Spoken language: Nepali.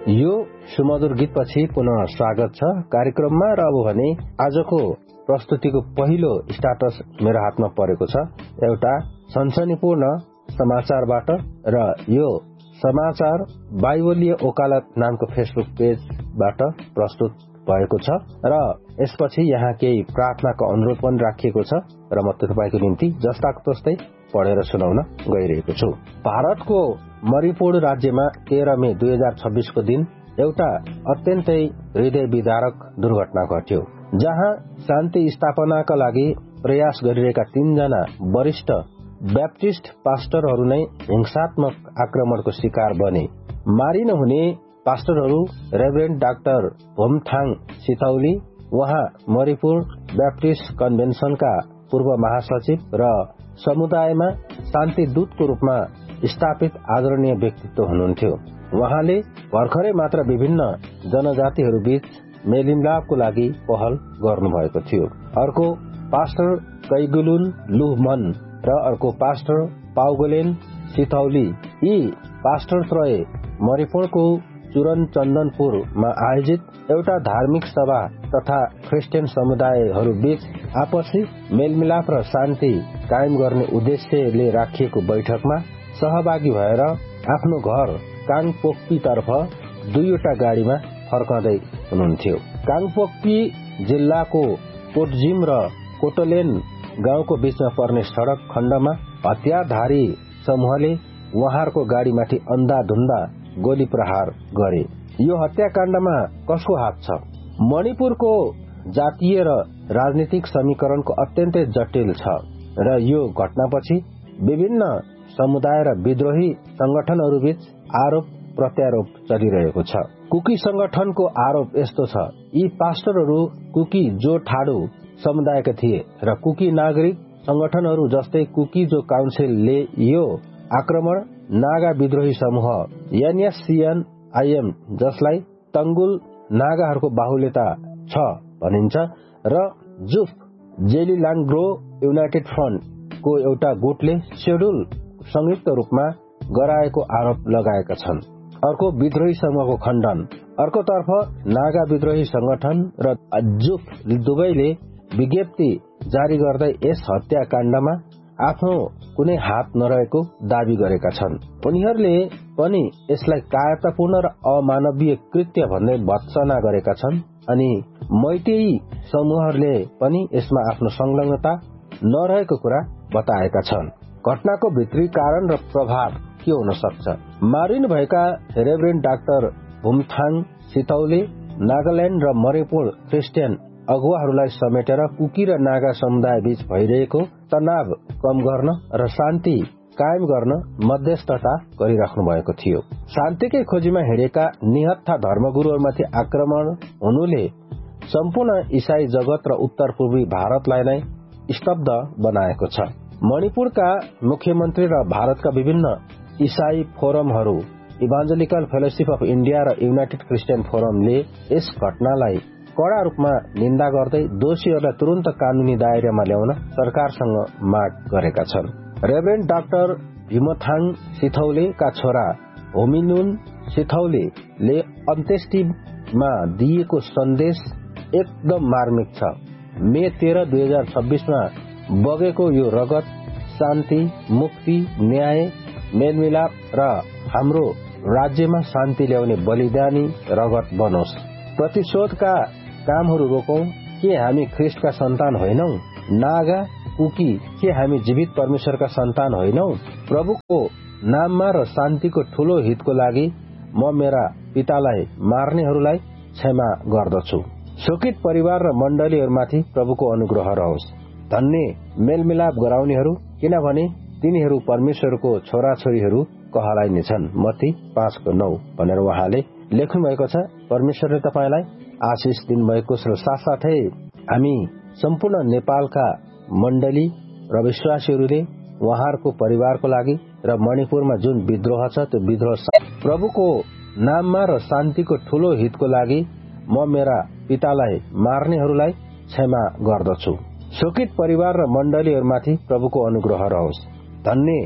यो सुमधुर गीतपछि पुनः स्वागत छ कार्यक्रममा। र अब भने आजको प्रस्तुतिको पहिलो स्टाटस मेरो हातमा परेको छ एउटा सनसनीपूर्ण समाचारबाट। र यो समाचार बाइबलीय ओकालत नामको फेसबुक पेजबाट प्रस्तुत भएको छ र यसपछि यहाँ केही प्रार्थनाको अनुरोध पनि राखिएको छ र म तपाईको निम्ति जस्ताको तस्तै पढेर सुनाउन गइरहेको छु। भारतको मणिपुर राज्यमा 13 मे 2026 को दिन एउटा अत्यन्तै हृदय विदारक दुर्घटना घट्यो, जहाँ शान्ति स्थापनाका लागि प्रयास गरिरहेका 3 जना वरिष्ठ ब्याप्टिस्ट पास्टरहरू नै हिंसात्मक आक्रमणको शिकार बने। मारिन हुने पास्टरहरू रेभरेन्ड डाक्टर भोमथाङ सितौली, उहाँ मणिपुर ब्याप्टिस्ट कन्भेन्सनका पूर्व महासचिव र समुदायमा शान्ति दूतको रूपमा स्थापित आदरणीय व्यक्तित्व हुनुहुन्थ्यो। उहाँले भर्खरै मात्र विभिन्न जनजातिहरू बीच मेलमिलापको लागि पहल गर्नुभएको थियो। अर्को पास्टर कैगुलुन लुहमन र अर्को पास्टर पाउगोलेन सितौली, यी पास्टर त्रय मणिपुरको चुरन चन्दनपुरमा आयोजित एउटा धार्मिक सभा तथा क्रिस्चियन समुदायहरू बीच आपसी मेलमिलाप र शान्ति कायम गर्ने उद्देश्यले राखिएको बैठकमा सहभागी भएर आफ्नो घर काङपोक्पी तर्फ 2वटा गाडीमा फर्कँदै हुनुहुन्थ्यो। काङपोक्पी जिल्लाको कोटजिम र कोटोलेन गाउँको बीचमा पर्ने सड़क खण्डमा हतियारधारी समूहले उहाँहरूको गाडीमाथि अन्धाधुन्दा गोली प्रहार गरे। यो हत्याकाण्डमा कसको हात छ? मणिपुरको जातीय र राजनीतिक समीकरणको अत्यन्तै जटिल छ र यो घटनापछि विभिन्न समुदाय र विद्रोही संगठनहरूबीच आरोप प्रत्यारोप चलिरहेको छ। कुकी संगठनको आरोप यस्तो छ, यी पास्टरहरू कुकी जो ठाडो समुदायका थिए र कुकी नागरिक संगठनहरू जस्तै कुकी जो काउन्सिलले यो आक्रमण नागा विद्रोही समूह NSCN-IM, जसलाई तंगुल नागाहरूको बाहुल्यता छ भनिन्छ, र जुफ जेलिलाङ्ग्रो युनाइटेड फ्रन्ट को एउटा गुटले शेड्युल संयुक्त रूपमा गराएको आरोप लगाएका छन्। अर्को विद्रोही समूहको खण्डन। अर्कोतर्फ नागा विद्रोही संगठन र जुफ दुवैले विज्ञप्ति जारी गर्दै यस हत्याकाण्डमा आफ्नो कुनै हात नरहेको दावी गरेका छन्। उनीहरूले पनि यसलाई कायरतापूर्ण र अमानवीय कृत्य भन्दै भत्सना गरेका छन् अनि मैतेई समूहहरूले पनि यसमा आफ्नो संलग्नता नरहेको कुरा बताएका छन्। घटनाको भित्री कारण र प्रभाव के हुन सक्छ? मारिनु भएका रेभरेन्ड डाक्टर भुमथाङ सितौले नागाल्याण्ड र मणिपुर क्रिस्चियन अगुवाहरूलाई समेटेर कुकी र नागा समुदाय बीच भइरहेको तनाव कम गर्न र शान्ति कायम गर्न मध्यस्थता गरिराख्नु भएको थियो। शान्तिकै खोजीमा हिँडेका निहत्था धर्मगुरूहरूमाथि आक्रमण हुनुले सम्पूर्ण ईसाई जगत र उत्तर पूर्वी भारतलाई नै स्तब्ध बनाएको छ। मणिपुरका मुख्यमन्त्री र भारतका विभिन्न ईसाई फोरमहरू, इभान्जेलिकल फेलोशिप अफ इन्डिया र युनाइटेड क्रिस्चियन फोरमले यस घटनालाई कड़ा रूपमा निन्दा गर्दै दोषीहरूलाई तुरन्त कानूनी दायरामा ल्याउन सरकारसँग माग गरेका छन्। रेभरेन्ड डाक्टर भीमथाङ सिथौलेका छोरा होमिनुन सिथौलेले अन्त्येष्टिमा दिएको सन्देश एकदम मार्मिक छ। मे 13, 2026 मा बगेको यो रगत शान्ति, मुक्ति, न्याय, मेलमिलाप र हाम्रो राज्यमा शान्ति ल्याउने बलिदानी रगत बनोस्। प्रतिशोधका कामहरू रोकौं। के हामी ख्रिस्टका सन्तान होइनौ? नागा, कुकी, के हामी जीवित परमेश्वरका सन्तान होइनौ? प्रभुको नाममा र शान्तिको ठूलो हितको लागि म मेरा पितालाई मार्नेहरूलाई क्षमा गर्दछु। शोकित परिवार र मण्डलीहरूमाथि प्रभुको अनुग्रह रहोस्। धन्य मेलमिलाप गराउनेहरू, किनभने तिनीहरू परमेश्वरको छोराछोरीहरू कहलाइनेछन्। मत्ती 5:9 भनेर उहाँले लेख्नु भएको छ। परमेश्वरले तपाईलाई आशिष दिनुभएको छ। साथसाथै हामी सम्पूर्ण नेपालका मण्डली र विश्वासीहरूले उहाँहरूको परिवारको लागि र मणिपुरमा जुन विद्रोह छ त्यो विद्रोह प्रभुको नाममा र शान्तिको ठूलो हितको लागि म मेरा पितालाई मार्नेहरूलाई क्षमा गर्दछु। शोकित परिवार र मण्डलीहरूमाथि प्रभुको अनुग्रह रहोस्। धन्य